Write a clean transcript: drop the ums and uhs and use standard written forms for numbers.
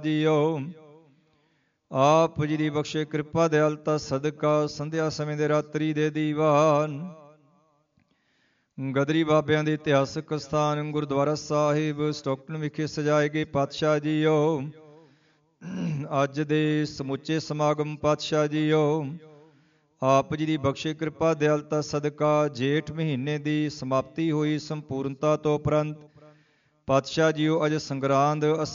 JIO. ਆਪ ਜੀ ਦੀ ਬਖਸ਼ੇ ਕਿਰਪਾ ਦਿਆਲਤਾ ਸਦਕਾ ਸੰਧਿਆ ਸਮੇਂ ਦੇ ਰਾਤਰੀ ਦੇ ਦੀਵਾਨ ਗਦਰੀ ਬਾਬਿਆਂ ਦੇ ਇਤਿਹਾਸਕ ਸਥਾਨ ਗੁਰਦੁਆਰਾ ਸਾਹਿਬ ਸਟੋਕਟਨ ਵਿਖੇ ਸਜਾਏ ਗਏ ਪਾਤਸ਼ਾਹ ਜੀਓ। ਅੱਜ ਦੇ ਸਮੁੱਚੇ ਸਮਾਗਮ ਪਾਤਸ਼ਾਹ ਜੀਓ, ਆਪ ਜੀ ਦੀ ਬਖਸ਼ੇ ਕਿਰਪਾ ਦਿਆਲਤਾ ਸਦਕਾ ਜੇਠ ਮਹੀਨੇ ਦੀ ਸਮਾਪਤੀ ਹੋਈ ਸੰਪੂਰਨਤਾ ਤੋਂ ਉਪਰੰਤ ਪਾਤਸ਼ਾਹ ਜੀਓ ਅੱਜ ਸੰਗਰਾਂਦ